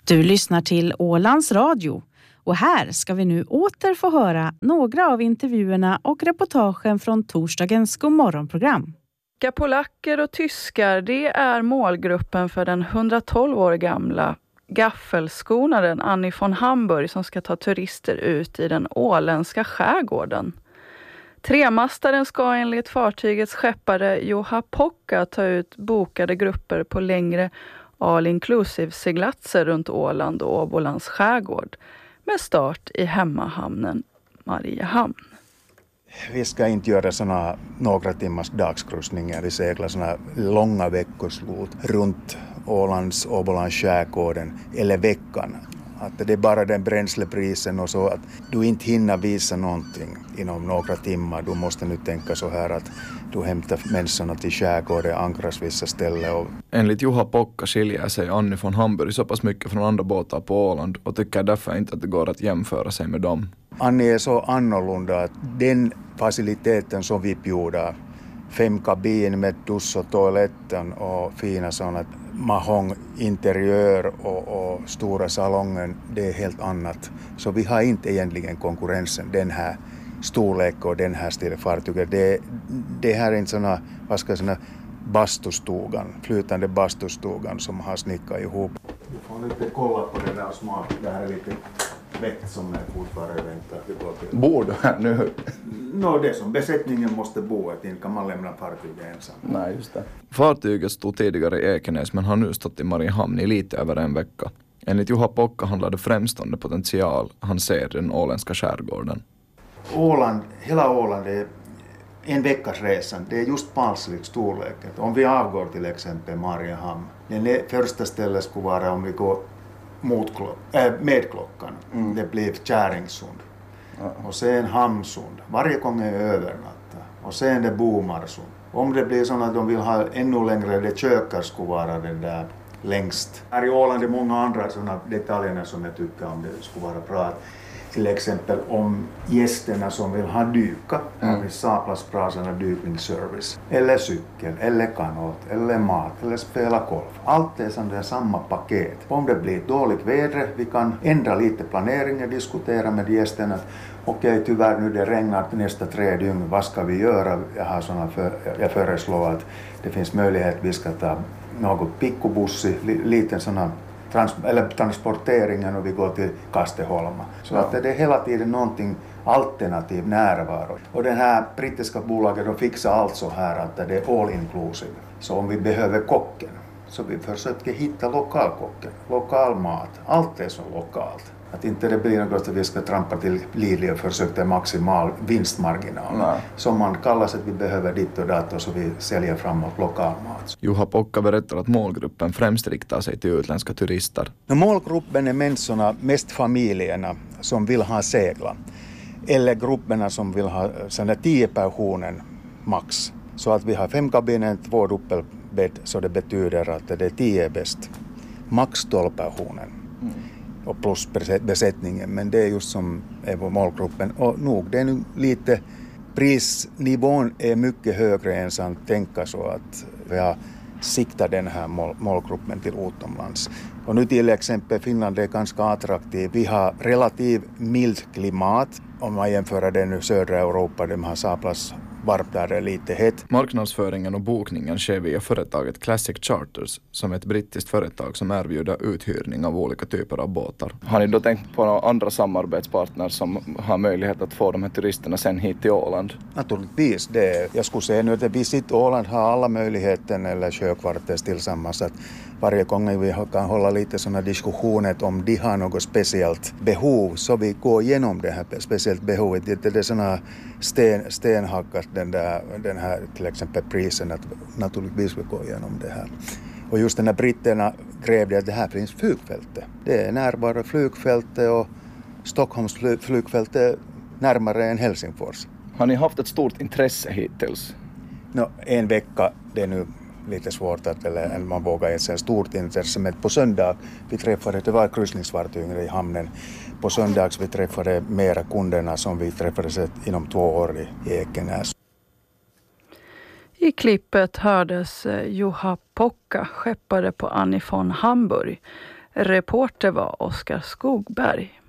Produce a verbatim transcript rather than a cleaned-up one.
Du lyssnar till Ålands Radio och här ska vi nu åter få höra några av intervjuerna och reportagen från torsdagens Godmorgonprogram. Polacker och tyskar, det är målgruppen för den hundratolv år gamla gaffelskonaren Annie von Hamburg som ska ta turister ut i den åländska skärgården. Tremastaren ska enligt fartygets skeppare Juha Pokka ta ut bokade grupper på längre all-inclusive-seglatser runt Åland och Åbolands skärgård med start i hemmahamnen Mariehamn. Vi ska inte göra såna några timmars dagskryssningar. Vi seglar såna långa veckoslut runt Ålands, Åbolands skärgården eller veckan. Att det är bara den bränsleprisen och så att du inte hinner visa någonting inom några timmar. Du måste nu tänka så här att du hämtar människorna till skärgården, ankras vissa ställen. Och... Enligt Juha Pokka skiljer sig Annie von Hamburg så pass mycket från andra båtar på Åland och tycker därför inte att det går att jämföra sig med dem. Annie är så annorlunda att den faciliteten som vi bjuder, fem kabin med dusch och toaletten och fina sådana mahong interiör och, och stora salongen, det är helt annat. Så vi har inte egentligen konkurrensen, den här storlek och den här stilen fartyget. Det, det här är inte sådana, vad ska jag säga, bastustugan, flytande bastustugan som har snickat ihop. Du får lite kolla på det där smak, det här är lite väck som är fortfarande väntar. Bor du här nu? Nå, det som besättningen måste bo, att inte kan man lämna fartyget ensam. Nej, just det. Fartyget stod tidigare i Ekenäs men har nu stått i Mariehamn i lite över en vecka. Enligt Juha Pokka handlar det främst om det potential han ser i den åländska skärgården. Åland, hela Åland är en veckas resan. Det är just passligt storleken. Om vi avgår till exempel Mariehamn, den första stället skulle vara om vi går mot klock, äh, med klockan. Mm. Det blir Käringsund. Ja. Och sen Hamsund. Varje gång är övernatta. Och sen det Bomarsund. Om det blir så att de vill ha ännu längre, det kökar skulle vara det där längst. Här i Åland är många andra sådana detaljer som jag tycker om det skulle vara bra. Till exempel om gästerna som vill ha dyka, mm. vi saplas bra sådana dykningsservice. Eller cykel, eller kanot, eller mat, eller spela golf. Allt är sådana samma paket. Om det blir dåligt väder, vi kan ändra lite planeringen, diskutera med gästerna. Okej, okay, tyvärr nu det regnar nästa tre dygn, vad ska vi göra? Jag, har såna för, jag föreslår att det finns möjlighet att vi ska ta något pickobussi, li, liten sådana Trans- eller transporteringen och vi går till Kasteholma. Så ja. Att det är hela tiden någonting alternativ närvaro. Och den här brittiska bolaget de fixar allt så här att det är all inclusive. Så om vi behöver kocken så vi försöker hitta lokalkocken, lokal mat. Allt är så lokalt. Att inte det blir något att vi ska trampa till Lidl och försöka maximal vinstmarginal. Nej. Som man kallar sig att vi behöver ditt och datt och så vi säljer framåt lokalmat. Juha Pokka berättar att målgruppen främst riktar sig till utländska turister. Målgruppen är människorna, mest familjerna som vill ha segla. Eller grupperna som vill ha sådana tio personer max. Så att vi har fem kabiner, två dubbelbädd så det betyder att det är tio bäst. Max tolv personer. Mm. Och plus besättningen, men det är just som är på målgruppen. Och nog, det är nu lite, prisnivån är mycket högre än som tänka så att vi har siktat den här mål, målgruppen till utomlands. Och nu till exempel Finland är ganska attraktiv. Vi har relativt mild klimat. Om man jämför det nu södra Europa, där man har saplas varmt där är lite hett. Marknadsföringen och bokningen sker via företaget Classic Charters som är ett brittiskt företag som erbjuder uthyrning av olika typer av båtar. Har ni då tänkt på några andra samarbetspartners som har möjlighet att få de här turisterna sen hit till Åland? Naturligtvis. Det, jag skulle säga nu att Visit Åland har alla möjligheter eller sjökvarter tillsammans. Att varje gång vi kan hålla lite sådana diskussioner om de har något speciellt behov så vi går igenom det här speciellt behovet. Det, det är sådana sten, stenhackat den, där, den här till exempel prisen att naturligtvis vi går igenom det här. Och just den här britterna grävde att det här finns flygfältet. Det är närmare flygfältet och Stockholms flygfält är närmare än Helsingfors. Har ni haft ett stort intresse hittills? No, en vecka, det är nu lite svårt att eller man vågar ge sig stort intresse. Men på söndag vi träffade, det var kryssningsfartyg i hamnen. På söndags vi träffade mera kunderna som vi träffade inom två år i Ekenäs. I klippet hördes Juha Pokka, skeppare på Annie von Hamburg. Reporter var Oskar Skogberg.